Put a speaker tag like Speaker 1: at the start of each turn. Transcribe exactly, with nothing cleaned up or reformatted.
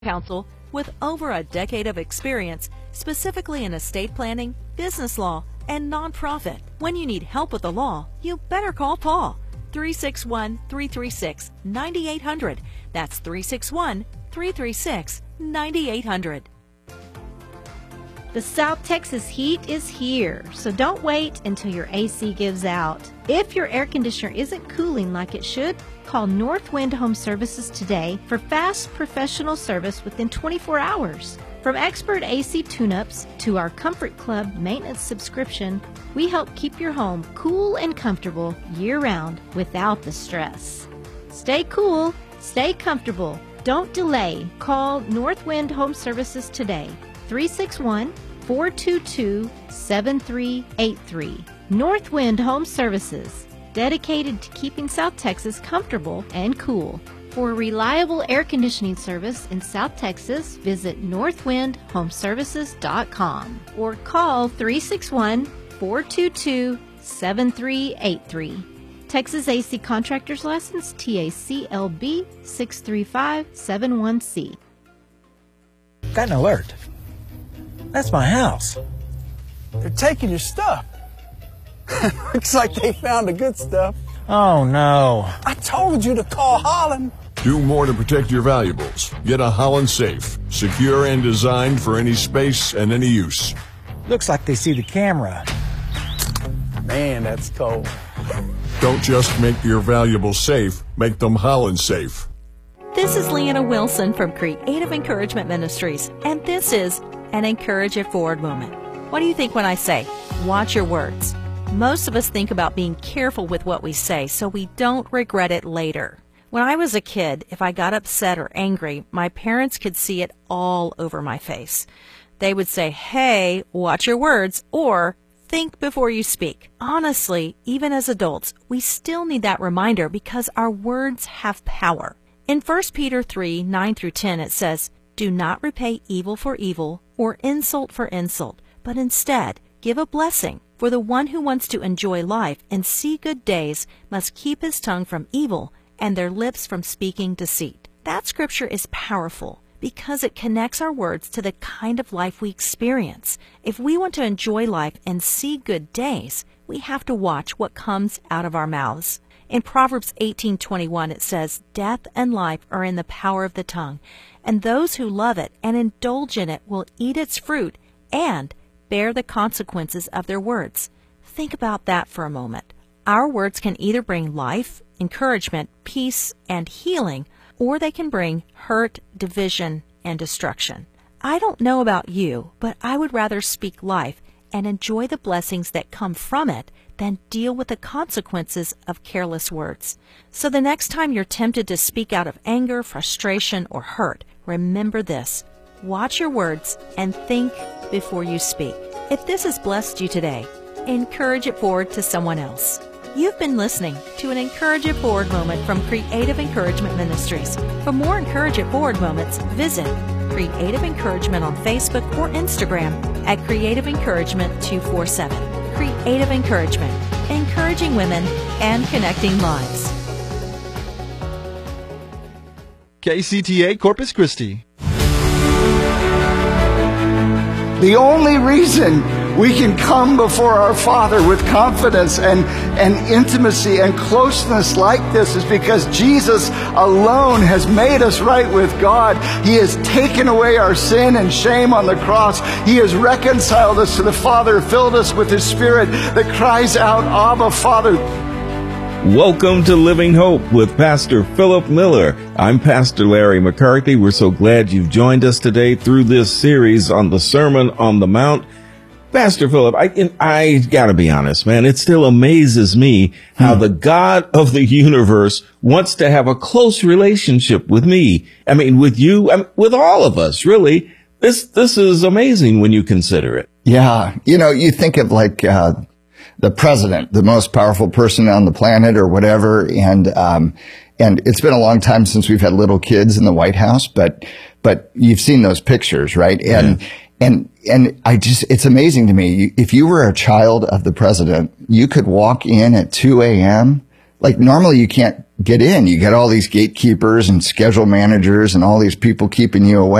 Speaker 1: Counsel with over a decade of experience, specifically in estate planning, business law, and nonprofit. When you need help with the law, you better call Paul. three six one, three three six, nine eight zero zero. That's three six one, three three six, nine eight zero zero.
Speaker 2: The South Texas heat is here, so don't wait until your A C gives out. If your air conditioner isn't cooling like it should, call Northwind Home Services today for fast professional service within twenty-four hours. From expert A C tune-ups to our Comfort Club maintenance subscription, we help keep your home cool and comfortable year-round without the stress. Stay cool, stay comfortable. Don't delay. Call Northwind Home Services today. three six one, four two two, seven three eight three. Northwind Home Services, dedicated to keeping South Texas comfortable and cool. For reliable air conditioning service in South Texas, visit northwind home services dot com or call three six one, four two two, seven three eight three. Texas A C Contractors License T A C L B six three five seven one C.
Speaker 3: Got an alert. That's my house.
Speaker 4: They're taking your stuff. Looks like they found the good stuff.
Speaker 3: Oh, no.
Speaker 4: I told you to call Holland.
Speaker 5: Do more to protect your valuables. Get a Holland safe, secure and designed for any space and any use.
Speaker 3: Looks like they see the camera.
Speaker 4: Man, that's cold.
Speaker 5: Don't just make your valuables safe, make them Holland safe.
Speaker 1: This is Leanna Wilson from Creative Encouragement Ministries, and this is an Encourage It Forward moment. What do you think when I say, watch your words? Most of us think about being careful with what we say so we don't regret it later. When I was a kid, if I got upset or angry, my parents could see it all over my face. They would say, hey, watch your words, or think before you speak. Honestly, even as adults, we still need that reminder because our words have power. In First Peter three, nine through ten, it says, do not repay evil for evil or insult for insult, but instead give a blessing. For the one who wants to enjoy life and see good days must keep his tongue from evil and their lips from speaking deceit. That scripture is powerful because it connects our words to the kind of life we experience. If we want to enjoy life and see good days, we have to watch what comes out of our mouths. In Proverbs eighteen twenty-one, it says, death and life are in the power of the tongue, and those who love it and indulge in it will eat its fruit and bear the consequences of their words. Think about that for a moment. Our words can either bring life, encouragement, peace, and healing, or they can bring hurt, division, and destruction. I don't know about you, but I would rather speak life and enjoy the blessings that come from it than deal with the consequences of careless words. So the next time you're tempted to speak out of anger, frustration, or hurt, remember this. Watch your words and think before you speak. If this has blessed you today, encourage it forward to someone else. You've been listening to an Encourage It Forward moment from Creative Encouragement Ministries. For more Encourage It Forward moments, visit Creative Encouragement on Facebook or Instagram at Creative Encouragement two four seven. Creative Encouragement, encouraging women and connecting lives.
Speaker 6: K C T A Corpus Christi.
Speaker 7: The only reason we can come before our Father with confidence and, and intimacy and closeness like this is because Jesus alone has made us right with God. He has taken away our sin and shame on the cross. He has reconciled us to the Father, filled us with His Spirit that cries out, Abba, Father.
Speaker 8: Welcome to Living Hope with Pastor Philip Miller. I'm Pastor Larry McCarthy. We're so glad you've joined us today through this series on the Sermon on the Mount. Pastor Philip, I, I gotta be honest, man, it still amazes me how hmm. the God of the universe wants to have a close relationship with me. I mean, with you, I mean, with all of us, really. This, this is amazing when you consider it.
Speaker 7: Yeah. You know, you think of like, uh, the president, the most powerful person on the planet or whatever. And, um, and it's been a long time since we've had little kids in the White House, but, but you've seen those pictures, right? And, yeah. and, and I just, it's amazing to me. If you were a child of the president, you could walk in at two a.m. like normally you can't get in. You get all these gatekeepers and schedule managers and all these people keeping you away.